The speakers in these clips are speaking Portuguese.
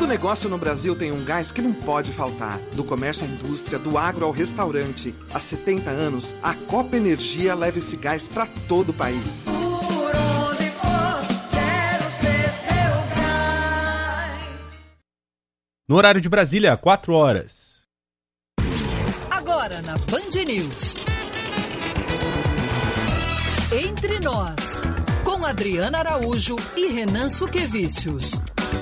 Todo negócio no Brasil tem um gás que não pode faltar. Do comércio à indústria, do agro ao restaurante. Há 70 anos, a Copa Energia leva esse gás para todo o país. Por onde for, quero ser seu gás. No horário de Brasília, 4 horas. Agora na Band News. Entre Nós, com Adriana Araújo e Renan Suquevicius.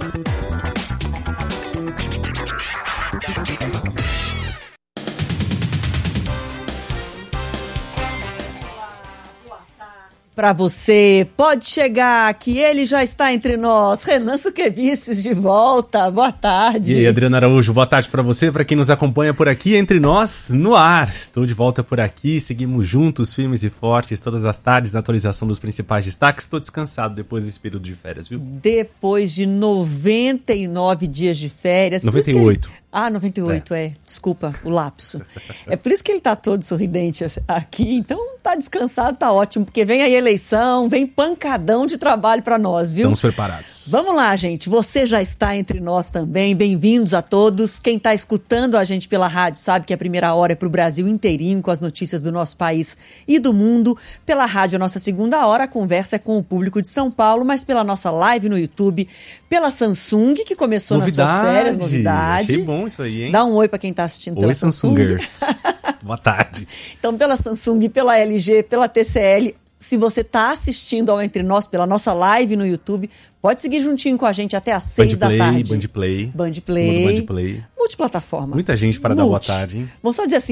Para você, pode chegar que ele já está entre nós. Renan Suquevicius de volta, boa tarde. E aí, Adriana Araújo, boa tarde para você, para quem nos acompanha por aqui, Entre Nós, no ar. Estou de volta por aqui, seguimos juntos, firmes e fortes, todas as tardes na atualização dos principais destaques. Estou descansado depois desse período de férias, viu? Depois de 99 dias de férias. 98. 98, desculpa, o lapso. É por isso que ele tá todo sorridente aqui, então tá descansado, tá ótimo, porque vem a eleição, vem pancadão de trabalho para nós, viu? Estamos preparados. Vamos lá, gente, você já está entre nós também, bem-vindos a todos. Quem tá escutando a gente pela rádio sabe que a primeira hora é pro Brasil inteirinho, com as notícias do nosso país e do mundo. Pela rádio, a nossa segunda hora, a conversa é com o público de São Paulo, mas pela nossa live no YouTube, pela Samsung, que começou nas suas férias, novidade. Achei bom isso aí, hein? Dá um oi para quem tá assistindo pela Samsung. Samsungers. Boa tarde. Então, pela Samsung, pela LG, pela TCL, se você tá assistindo ao Entre Nós pela nossa live no YouTube, pode seguir juntinho com a gente até às 6 da tarde. Band Play. Multiplataforma. Muita gente para dar boa tarde, hein? Vamos só dizer assim,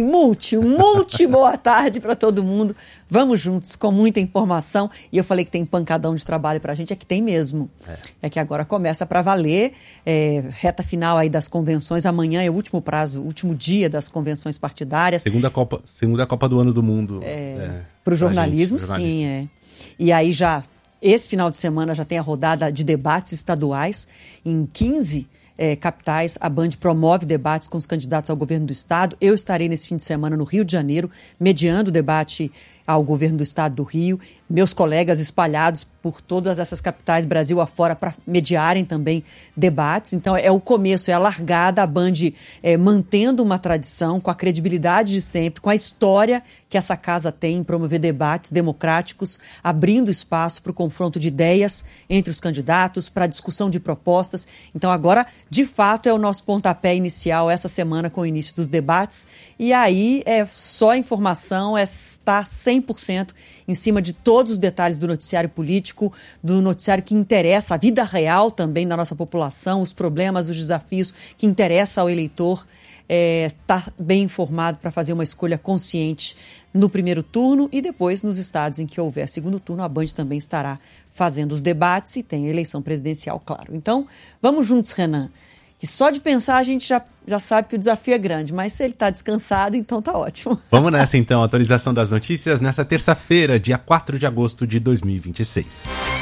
boa tarde para todo mundo. Vamos juntos com muita informação. E eu falei que tem pancadão de trabalho pra gente, é que tem mesmo. É que agora começa para valer, reta final aí das convenções. Amanhã é o último prazo, o último dia das convenções partidárias. Segunda Copa do Ano do Mundo. Para o jornalismo, sim. E aí esse final de semana já tem a rodada de debates estaduais em 15 capitais. A Band promove debates com os candidatos ao governo do estado. Eu estarei nesse fim de semana no Rio de Janeiro, mediando o debate ao governo do estado do Rio. Meus colegas espalhados por todas essas capitais, Brasil afora, para mediarem também debates. Então, é o começo, é a largada, a Band mantendo uma tradição, com a credibilidade de sempre, com a história que essa casa tem em promover debates democráticos, abrindo espaço para o confronto de ideias entre os candidatos, para a discussão de propostas. Então, agora, de fato, é o nosso pontapé inicial essa semana com o início dos debates. E aí, é só informação, está 100% em cima de todos os detalhes do noticiário político, do noticiário que interessa a vida real também da nossa população, os problemas, os desafios que interessam ao eleitor. Está bem informado para fazer uma escolha consciente no primeiro turno e depois nos estados em que houver segundo turno, a Band também estará fazendo os debates e tem a eleição presidencial, claro. Então, vamos juntos, Renan. Que só de pensar a gente já sabe que o desafio é grande, mas se ele está descansado, então tá ótimo. Vamos nessa então, atualização das notícias nessa terça-feira, dia 4 de agosto de 2026.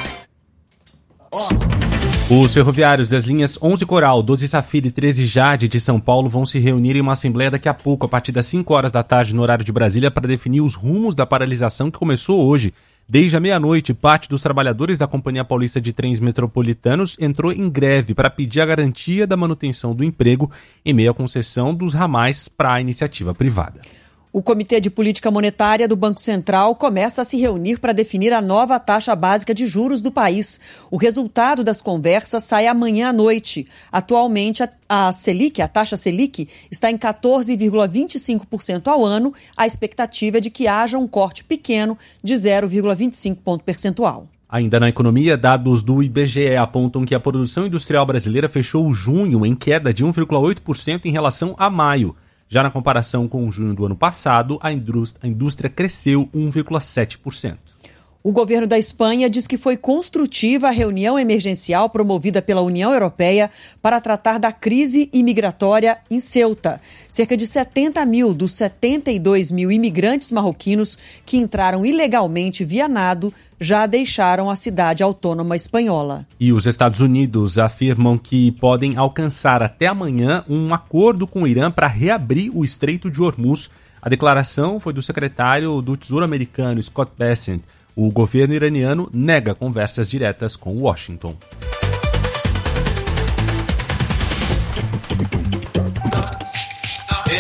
Os ferroviários das linhas 11 Coral, 12 Safira e 13 Jade de São Paulo vão se reunir em uma assembleia daqui a pouco, a partir das 5 horas da tarde no horário de Brasília, para definir os rumos da paralisação que começou hoje. Desde a meia-noite, parte dos trabalhadores da Companhia Paulista de Trens Metropolitanos entrou em greve para pedir a garantia da manutenção do emprego em meio à concessão dos ramais para a iniciativa privada. O Comitê de Política Monetária do Banco Central começa a se reunir para definir a nova taxa básica de juros do país. O resultado das conversas sai amanhã à noite. Atualmente, a taxa Selic, está em 14,25% ao ano. A expectativa é de que haja um corte pequeno de 0,25 ponto percentual. Ainda na economia, dados do IBGE apontam que a produção industrial brasileira fechou junho em queda de 1,8% em relação a maio. Já na comparação com junho do ano passado, a indústria cresceu 1,7%. O governo da Espanha diz que foi construtiva a reunião emergencial promovida pela União Europeia para tratar da crise imigratória em Ceuta. Cerca de 70 mil dos 72 mil imigrantes marroquinos que entraram ilegalmente via nado já deixaram a cidade autônoma espanhola. E os Estados Unidos afirmam que podem alcançar até amanhã um acordo com o Irã para reabrir o Estreito de Hormuz. A declaração foi do secretário do Tesouro americano, Scott Bessent. O governo iraniano nega conversas diretas com Washington.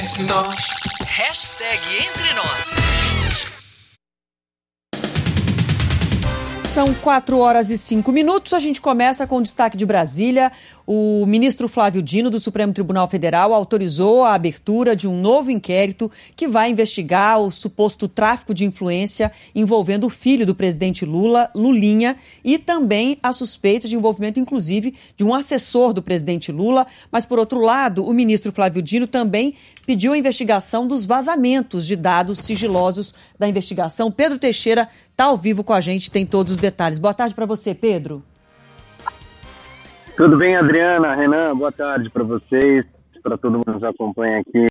Hashtag Entre Nós. São 4h05. A gente começa com o destaque de Brasília. O ministro Flávio Dino, do Supremo Tribunal Federal, autorizou a abertura de um novo inquérito que vai investigar o suposto tráfico de influência envolvendo o filho do presidente Lula, Lulinha, e também a suspeita de envolvimento, inclusive, de um assessor do presidente Lula. Mas, por outro lado, o ministro Flávio Dino também pediu a investigação dos vazamentos de dados sigilosos da investigação. Pedro Teixeira está ao vivo com a gente, tem todos os detalhes. Boa tarde para você, Pedro. Tudo bem, Adriana, Renan, boa tarde para vocês, para todo mundo que nos acompanha aqui.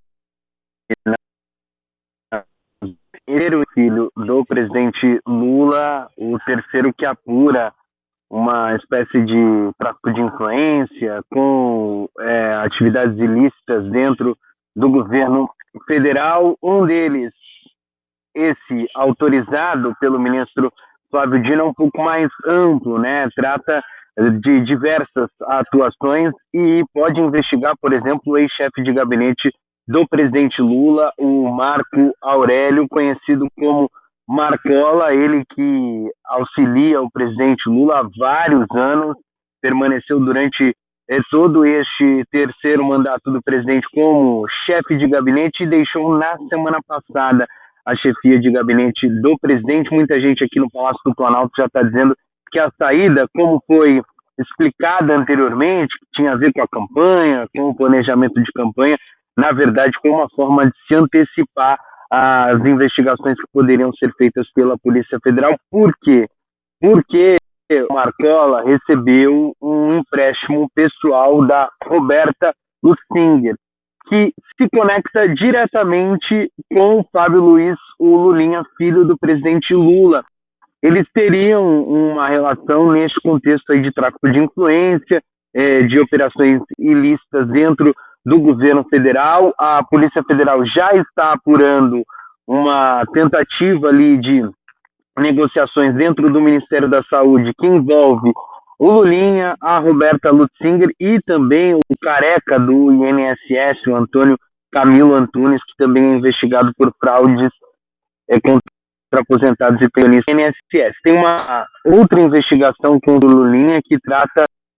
O primeiro filho do presidente Lula, o terceiro que apura uma espécie de tráfico de influência com atividades ilícitas dentro do governo federal. Um deles, esse autorizado pelo ministro Flávio Dino, é um pouco mais amplo, né? Trata de diversas atuações e pode investigar, por exemplo, o ex-chefe de gabinete do presidente Lula, o Marco Aurélio, conhecido como Marcola, ele que auxilia o presidente Lula há vários anos, permaneceu durante todo este terceiro mandato do presidente como chefe de gabinete e deixou na semana passada a chefia de gabinete do presidente. Muita gente aqui no Palácio do Planalto já está dizendo que a saída, como foi explicada anteriormente, que tinha a ver com a campanha, com o planejamento de campanha, na verdade foi uma forma de se antecipar às investigações que poderiam ser feitas pela Polícia Federal. Por quê? Porque o Marcola recebeu um empréstimo pessoal da Roberta Lutsinger, que se conecta diretamente com o Fábio Luiz, o Lulinha, filho do presidente Lula. Eles teriam uma relação neste contexto aí de tráfico de influência, de operações ilícitas dentro do governo federal. A Polícia Federal já está apurando uma tentativa ali de negociações dentro do Ministério da Saúde que envolve o Lulinha, a Roberta Lutsinger e também o careca do INSS, o Antônio Camilo Antunes, que também é investigado por fraudes contra aposentados e pensionistas do INSS. Tem uma outra investigação com o Lulinha que trata...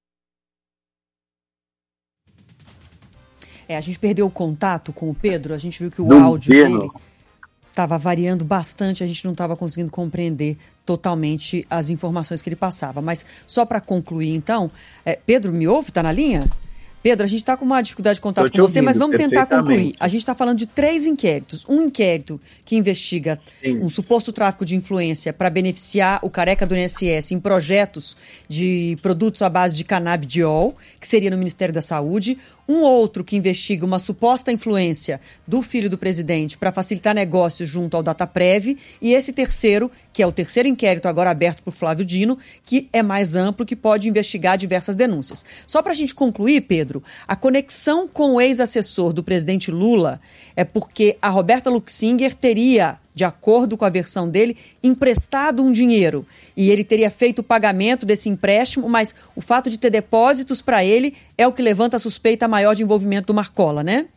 A gente perdeu o contato com o Pedro, a gente viu que o áudio dele estava variando bastante, a gente não estava conseguindo compreender totalmente as informações que ele passava. Mas só para concluir, então, Pedro, me ouve? Está na linha? Pedro, a gente está com uma dificuldade de contato com você, mas vamos tentar concluir. A gente está falando de 3 inquéritos. Um inquérito que investiga um suposto tráfico de influência para beneficiar o careca do INSS em projetos de produtos à base de canabidiol, que seria no Ministério da Saúde. Um outro que investiga uma suposta influência do filho do presidente para facilitar negócios junto ao Dataprev. E esse terceiro, que é o terceiro inquérito agora aberto por Flávio Dino, que é mais amplo, que pode investigar diversas denúncias. Só para a gente concluir, Pedro, a conexão com o ex-assessor do presidente Lula é porque a Roberta Lutsinger teria, de acordo com a versão dele, emprestado um dinheiro. E ele teria feito o pagamento desse empréstimo, mas o fato de ter depósitos para ele é o que levanta a suspeita maior de envolvimento do Marcola, né?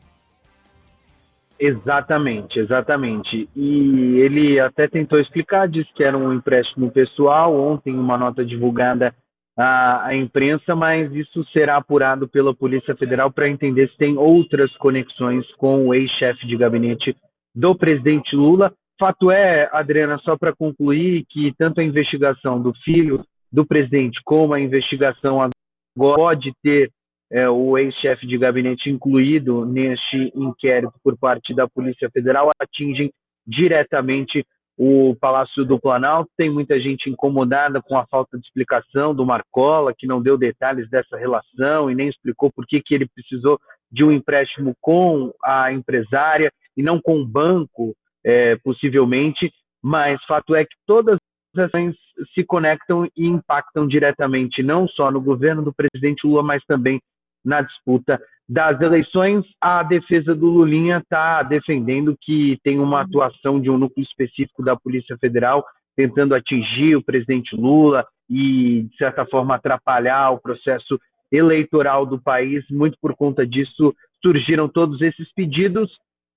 Exatamente. E ele até tentou explicar, disse que era um empréstimo pessoal. Ontem, uma nota divulgada à imprensa, mas isso será apurado pela Polícia Federal para entender se tem outras conexões com o ex-chefe de gabinete do presidente Lula. Fato é, Adriana, só para concluir, que tanto a investigação do filho do presidente como a investigação agora pode ter o ex-chefe de gabinete incluído neste inquérito por parte da Polícia Federal, atingem diretamente o Palácio do Planalto. Tem muita gente incomodada com a falta de explicação do Marcola, que não deu detalhes dessa relação e nem explicou por que ele precisou de um empréstimo com a empresária e não com o banco, possivelmente. Mas fato é que todas as ações se conectam e impactam diretamente não só no governo do presidente Lula, mas também na disputa das eleições. A defesa do Lulinha está defendendo que tem uma atuação de um núcleo específico da Polícia Federal tentando atingir o presidente Lula e, de certa forma, atrapalhar o processo eleitoral do país. Muito por conta disso surgiram todos esses pedidos.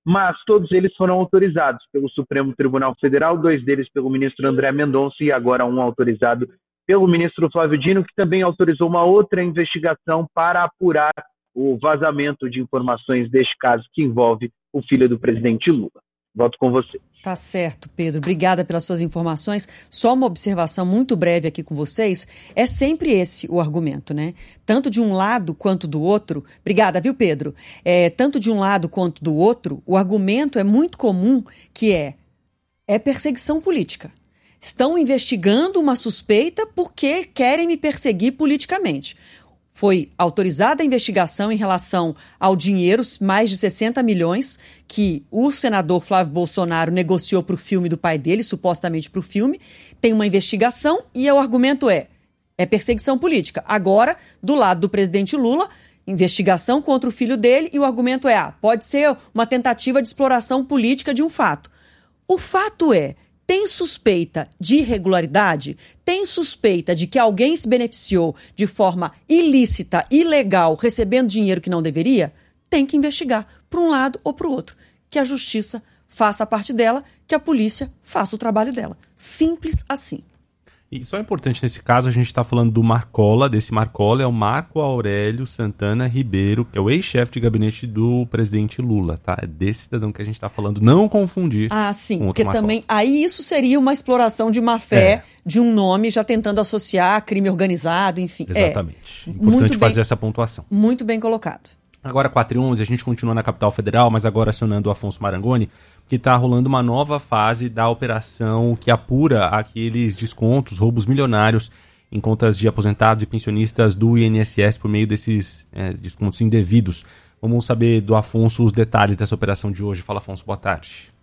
mas todos eles foram autorizados pelo Supremo Tribunal Federal, 2 deles pelo ministro André Mendonça e agora um autorizado pelo ministro Flávio Dino, que também autorizou uma outra investigação para apurar o vazamento de informações deste caso que envolve o filho do presidente Lula. Volto com você. Tá certo, Pedro. Obrigada pelas suas informações. Só uma observação muito breve aqui com vocês. É sempre esse o argumento, né? Tanto de um lado quanto do outro. Obrigada, viu, Pedro? Tanto de um lado quanto do outro, o argumento é muito comum, que é perseguição política. Estão investigando uma suspeita porque querem me perseguir politicamente. Foi autorizada a investigação em relação ao dinheiro, mais de 60 milhões, que o senador Flávio Bolsonaro negociou para o filme do pai dele, supostamente para o filme. Tem uma investigação e o argumento é perseguição política. Agora, do lado do presidente Lula, investigação contra o filho dele e o argumento pode ser uma tentativa de exploração política de um fato. O fato tem suspeita de irregularidade? Tem suspeita de que alguém se beneficiou de forma ilícita, ilegal, recebendo dinheiro que não deveria? Tem que investigar para um lado ou para o outro. Que a justiça faça a parte dela, que a polícia faça o trabalho dela. Simples assim. E só é importante nesse caso, a gente está falando do Marcola, desse Marcola é o Marco Aurélio Santana Ribeiro, que é o ex-chefe de gabinete do presidente Lula, tá? É desse cidadão que a gente está falando, não confundir. Sim, com outro porque Marcola. Também, aí isso seria uma exploração de má fé de um nome, já tentando associar a crime organizado, enfim. Exatamente. Importante fazer essa pontuação. Muito bem colocado. Agora 4h11, a gente continua na capital federal, mas agora acionando o Afonso Marangoni, que está rolando uma nova fase da operação que apura aqueles descontos, roubos milionários em contas de aposentados e pensionistas do INSS por meio desses descontos indevidos. Vamos saber do Afonso os detalhes dessa operação de hoje. Fala, Afonso, boa tarde.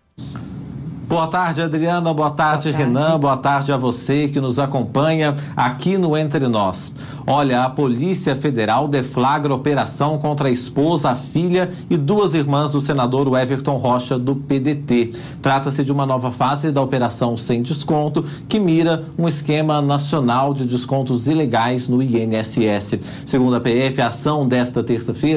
Boa tarde, Adriana. Boa tarde, Renan. Boa tarde a você que nos acompanha aqui no Entre Nós. Olha, a Polícia Federal deflagra operação contra a esposa, a filha e 2 irmãs do senador Everton Rocha, do PDT. Trata-se de uma nova fase da Operação Sem Desconto, que mira um esquema nacional de descontos ilegais no INSS. Segundo a PF, a ação desta terça-feira